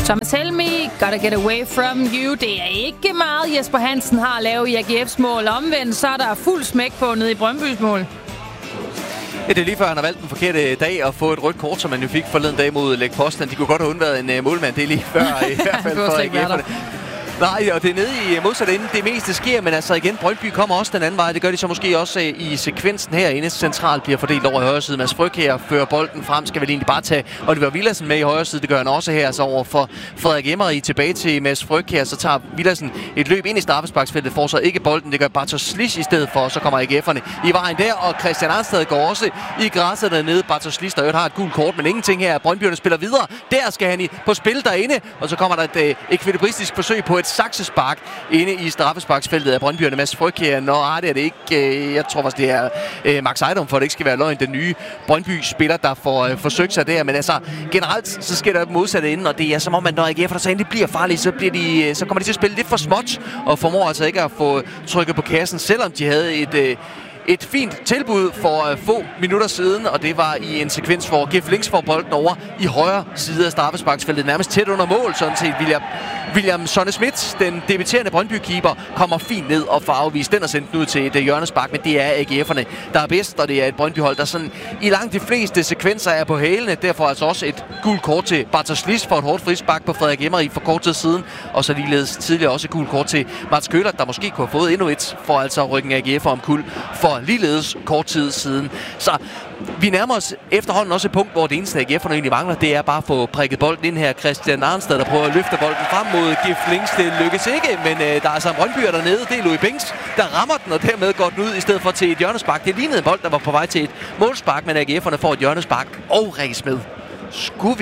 Som Tell Me, Gotta Get Away From You. Det er ikke meget, Jesper Hansen har lavet i AGF's mål. Omvendt, så er der fuld smæk på nede i Brøndbys mål. Ja, det er lige før, han har valgt den forkerte dag at få et rødt kort, som man jo fik forleden dag mod Lech Poznan. De kunne godt have undværet en målmand. Det er lige før i hvert fald for AGF'erne. Nej, og det er nede i modsat ende, det meste sker, men altså igen, Brøndby kommer også den anden vej. Det gør de så måske også i sekvensen herinde. Centralt bliver fordelt over i højre side. Mads Fryg her fører bolden frem, skal vel egentlig bare tage Oliver Villadsen med i højre side. Det gør han også her, altså over for Frederik Emery tilbage til Mads Fryg her. Så tager Villadsen et løb ind i straffesparksfeltet, får så ikke bolden. Det gør Bartosz Slisz i stedet for, og så kommer AGF'erne i vejen der, og Christian Arnstad går også i græsset dernede. Bartosz Slisz, der har et gult kort, men ingenting her. Brøndbyerne spiller videre. Der skal han på spil derinde, og så kommer der et ekvilibristisk forsøg på et saksespark inde i straffesparksfeltet af Brøndbyerne. Mads Fryg her. Nå, det er det ikke. Jeg tror faktisk, det er Max Ejdom, for det ikke skal være løgn. Den nye Brøndby-spiller, der får forsøgt sig der. Men altså, generelt, så sker der modsatte inde, og det er som om, at når AGF så endelig bliver farlige, så kommer de til at spille lidt for småt, og formår altså ikke at få trykket på kassen, selvom de havde et fint tilbud for få minutter siden, og det var i en sekvens, hvor Gif Links får bolden over i højre side af straffesparksfeltet, nærmest tæt under mål, sådan set. William Sonne Schmidt, den debuterende Brøndby-keeper, kommer fint ned og får afvist den og sendt den ud til et hjørnespark, men det er AGF'erne, der er bedst, og det er et Brøndby-hold, der sådan i langt de fleste sekvenser er på hælene. Derfor altså også et gult kort til Bartosz Slisz for et hårdt frispark på Frederik Emery for kort tid siden, og så ligeledes tidligere også et gult kort til Mats Køller, der måske kunne have fået endnu et for altså ryggen AGF omkuld for ligeledes kort tid siden. Så vi nærmer os efterhånden også et punkt, hvor det eneste AGF'erne egentlig mangler, det er bare at få prikket bolden ind her. Christian Arnstad, der prøver at løfte bolden frem mod Gif Links. Det lykkes ikke, men der er altså en Brøndbyer dernede. Det er Louis Binks, der rammer den, og dermed går den ud i stedet for til et hjørnespark. Det lignede en bold, der var på vej til et målspark, men AGF'erne får et hjørnespark og ræs med. Skulle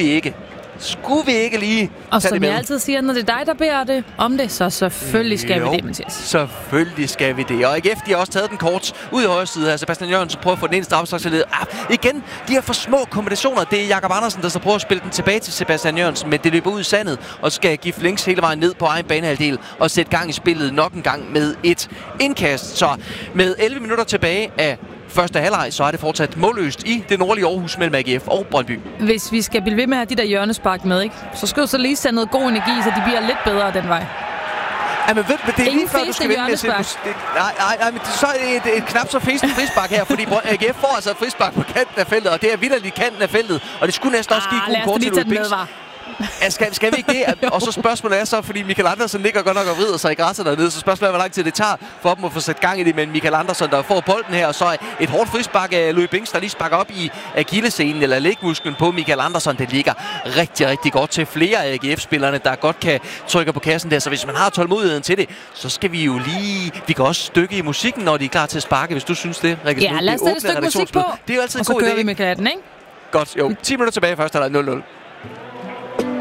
vi ikke lige og som jeg altid siger, når det er dig, der beder det om det, så selvfølgelig skal vi det, Mathias. Selvfølgelig skal vi det. Og AGF, de har også taget den kort ud i højre side her. Sebastian Jørgensen prøver at få den ene straffesparksfeltet. Igen, de her for små kombinationer. Det er Jakob Andersen, der så prøver at spille den tilbage til Sebastian Jørgensen, men det løber ud i sandet, og skal give Links hele vejen ned på egen banehalvdel og sætte gang i spillet nok en gang med et indkast. Så med 11 minutter tilbage af første halvleg, så er det fortsat målløst i det nordlige Aarhus mellem AGF og Brøndby. Hvis vi skal blive ved med at have de der hjørnespark med, ikke? Så skal du så lige sende noget god energi, så de bliver lidt bedre den vej. Ja, men ved du, det er lige før, du skal vende med at se... Nej, men så er det et knap så fæsende frispark her, fordi AGF får altså et frispark på kanten af feltet, og det er vitterligt kanten af feltet, og det skulle næsten også give god kort til Louis Binks. Ja, skal vi ikke det? Og så spørgsmålet er så, fordi Michael Andersen ligger godt nok og vrider sig i græsset dernede, så spørgsmålet er, hvor lang tid det tager for dem at få sat gang i det, men Michael Andersen, der får bolden her, og så et hårdt frispark af Louis Binks, der lige sparker op i akillescenen eller lægmusklen på Michael Andersen. Det ligger rigtig, rigtig godt til flere af AGF-spillerne, der godt kan trykke på kassen der, så hvis man har tålmodigheden til det, så skal vi jo lige... Vi kan også stykke i musikken, når de er klar til at sparke, hvis du synes det, Rikke. Ja, lad os sætte et stykke musik på, det er jo altid og så kører vi med katten, ikke? Godt, jo. 10 minutter tilbage først, er der 0-0.